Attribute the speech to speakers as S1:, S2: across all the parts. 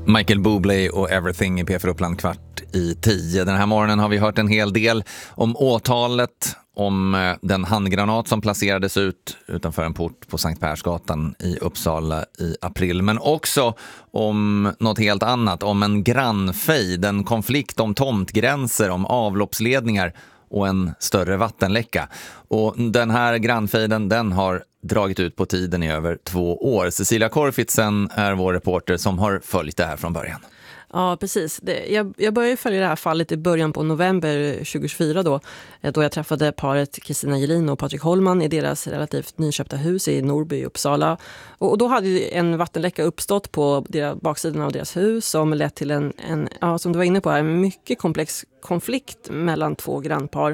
S1: Michael Bublé och Everything i P4 Uppland 9:15. Den här morgonen har vi hört en hel del om åtalet, om den handgranat som placerades ut utanför en port på Sankt Persgatan i Uppsala i april. Men också om något helt annat, om en grannfejd, en konflikt om tomtgränser, om avloppsledningar och en större vattenläcka. Och den här grannfejden, den har dragit ut på tiden i över 2 år. Cecilia Korfitsen är vår reporter som har följt det här från början.
S2: Ja, precis. Jag började följa det här fallet i början på november 2024 då jag träffade paret Kristina Jelin och Patrik Holman i deras relativt nyköpta hus i Norrby i Uppsala. Och då hade en vattenläcka uppstått på baksidan av deras hus som lett till en som du var inne på här, en mycket komplex konflikt mellan 2 grannpar.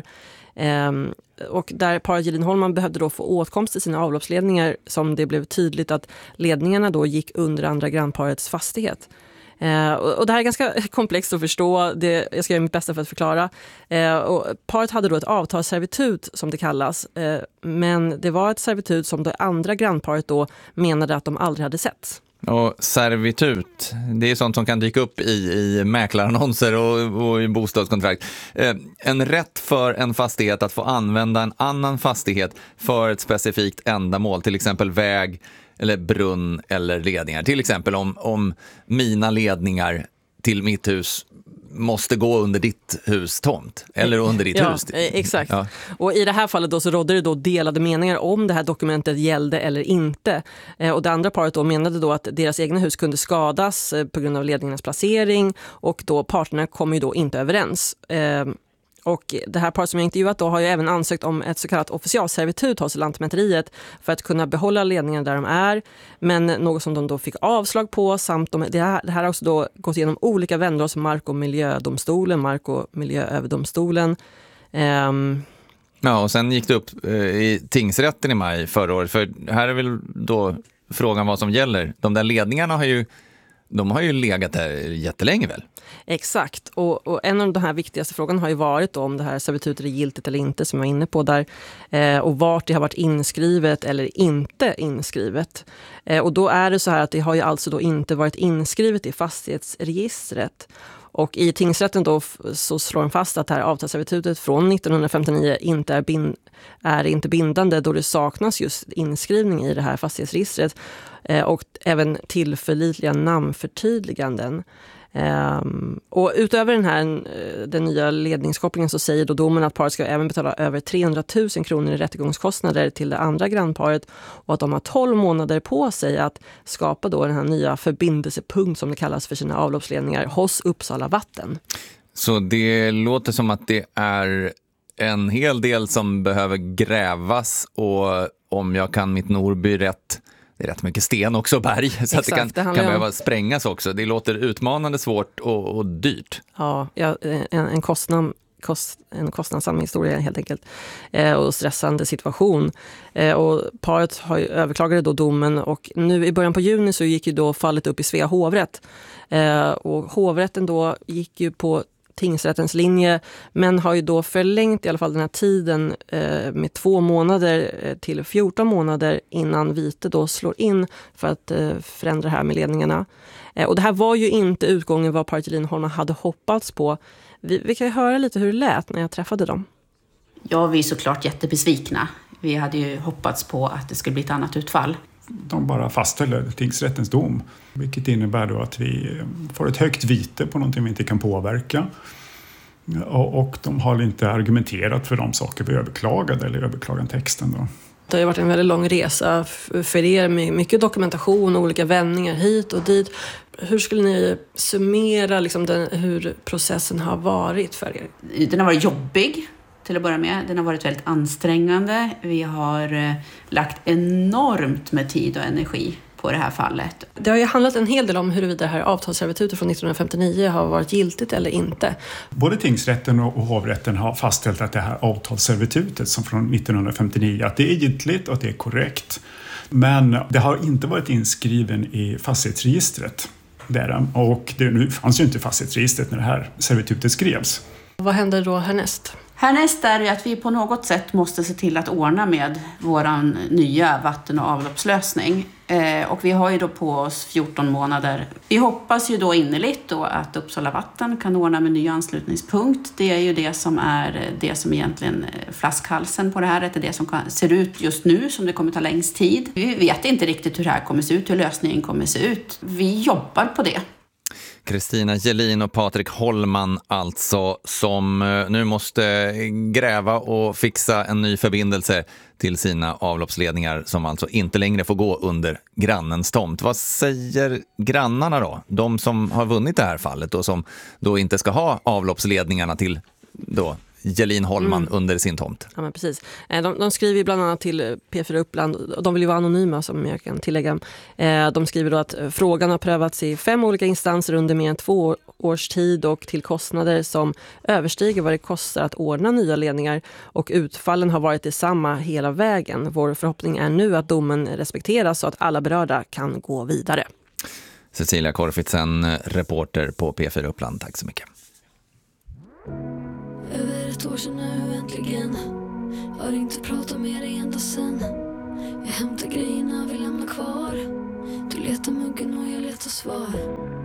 S2: Och där paret Jelin Holman behövde då få åtkomst till sina avloppsledningar som det blev tydligt att ledningarna då gick under andra grannparets fastighet. Och det här är ganska komplext att förstå. Jag ska göra mitt bästa för att förklara. Och paret hade då ett avtalsservitut som det kallas. Men det var ett servitut som det andra grannparet då menade att de aldrig hade sett.
S1: Och servitut, det är sånt som kan dyka upp i mäklarannonser och i bostadskontrakt. En rätt för en fastighet att få använda en annan fastighet för ett specifikt ändamål, till exempel väg eller brunn eller ledningar. Till exempel om mina ledningar till mitt hus måste gå under ditt hus tomt eller under ditt hus.
S2: Exakt. Ja. Och i det här fallet då så rådde det då delade meningar om det här dokumentet gällde eller inte. Och det andra paret då menade då att deras egna hus kunde skadas på grund av ledningarnas placering och då parterna kom ju då inte överens. Och det här paret som jag intervjuat då har ju även ansökt om ett så kallat officialservitut hos Lantmäteriet för att kunna behålla ledningen där de är. Men något som de då fick avslag på samt det här har också då gått igenom olika vändor hos Mark- och miljödomstolen, Mark- och miljööverdomstolen.
S1: Ja, och sen gick det upp i tingsrätten i maj förra året. För här är väl då frågan vad som gäller. De där ledningarna har ju legat där jättelänge väl?
S2: Exakt, och en av de här viktigaste frågorna har ju varit då om det här servitutet är giltigt eller inte som jag var inne på där och vart det har varit inskrivet eller inte inskrivet. Och då är det så här att det har ju alltså då inte varit inskrivet i fastighetsregistret. Och i tingsrätten då så slår de fast att det här avtalsservitutet från 1959 inte är inte bindande då det saknas just inskrivning i det här fastighetsregistret och även tillförlitliga namnförtydliganden. Och utöver den nya ledningskopplingen så säger då domen att paret ska även betala över 300 000 kronor i rättegångskostnader till det andra grannparet och att de har 12 månader på sig att skapa då den här nya förbindelsepunkt som det kallas för sina avloppsledningar hos Uppsala Vatten.
S1: Så det låter som att det är en hel del som behöver grävas och om jag kan mitt Norrby rätt, det är rätt mycket sten också, berg, så exakt, att det kan behöva sprängas också. Det låter utmanande, svårt och dyrt.
S2: Ja, en kostnadsam historia helt enkelt och stressande situation. Och paret har ju överklagade då domen och nu i början på juni så gick ju då fallet upp i Svea hovrätt. Och hovrätten då gick ju på tingsrättens linje men har ju då förlängt i alla fall den här tiden med 2 månader till 14 månader innan vite då slår in för att förändra det här med ledningarna. Och det här var ju inte utgången vad paret Jelin Holman hade hoppats på. Vi kan höra lite hur det lät när jag träffade dem.
S3: Ja, vi är såklart jättebesvikna. Vi hade ju hoppats på att det skulle bli ett annat utfall.
S4: De bara fastställer tingsrättens dom, vilket innebär då att vi får ett högt vite på någonting vi inte kan påverka. Och de har inte argumenterat för de saker vi överklagade eller överklagandetexten då.
S2: Det har varit en väldigt lång resa för er med mycket dokumentation och olika vändningar hit och dit. Hur skulle ni summera liksom hur processen har varit för er?
S3: Den har varit jobbig till att börja med. Den har varit väldigt ansträngande. Vi har lagt enormt med tid och energi på det här fallet.
S2: Det har ju handlat en hel del om huruvida det här avtalsservitutet från 1959 har varit giltigt eller inte.
S4: Både tingsrätten och hovrätten har fastställt att det här avtalsservitutet som från 1959 att det är giltigt och att det är korrekt. Men det har inte varit inskriven i fastighetsregistret. Och nu fanns ju inte fastighetsregistret när det här servitutet skrevs.
S2: Vad händer då härnäst?
S3: Härnäst är det att vi på något sätt måste se till att ordna med våran nya vatten- och avloppslösning. Och vi har ju då på oss 14 månader. Vi hoppas ju då innerligt då att Uppsala Vatten kan ordna med ny anslutningspunkt. Det är ju det som egentligen flaskhalsen på det här. Det är det som ser ut just nu som det kommer ta längst tid. Vi vet inte riktigt hur det här kommer se ut, hur lösningen kommer se ut. Vi jobbar på det.
S1: Kristina Gelin och Patrik Hollman alltså, som nu måste gräva och fixa en ny förbindelse till sina avloppsledningar som alltså inte längre får gå under grannens tomt. Vad säger grannarna då? De som har vunnit det här fallet och som då inte ska ha avloppsledningarna till då Gelin Hollman under sin tomt.
S2: Ja, men precis. De skriver bland annat till P4 Uppland, och de vill ju vara anonyma som jag kan tillägga. De skriver då att frågan har prövats i 5 olika instanser under mer än 2 års tid och till kostnader som överstiger vad det kostar att ordna nya ledningar, och utfallen har varit detsamma hela vägen. Vår förhoppning är nu att domen respekteras så att alla berörda kan gå vidare.
S1: Cecilia Korfitsen, reporter på P4 Uppland. Tack så mycket.
S5: Över ett år sedan nu äntligen. Har inte pratat med dig ända sen. Jag hämtar grejerna vi lämnar kvar. Du letar muggen och jag letar svar.